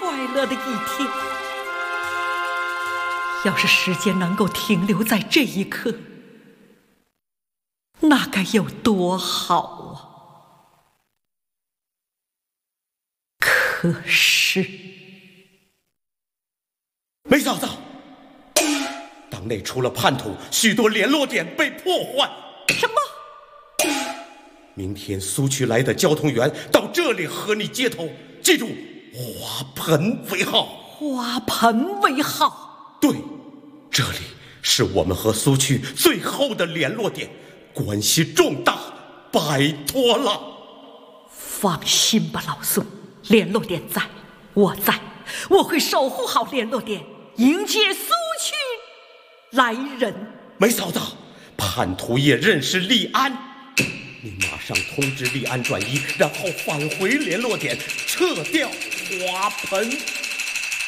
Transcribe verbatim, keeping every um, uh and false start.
快乐的一天。要是时间能够停留在这一刻，那该有多好啊！可是， 梅嫂子，党内除了叛徒，许多联络点被破坏。 什么？ 明天苏区来的交通员到这里和你接头，记住，花盆为号。 花盆为号。 对，这里是我们和苏区最后的联络点，关系重大，拜托了。 放心吧，老苏，联络点在，我在，我会守护好联络点，迎接苏区来人。 梅嫂子，叛徒也认识利安，你马上通知利安转移，然后返回联络点，撤掉花盆。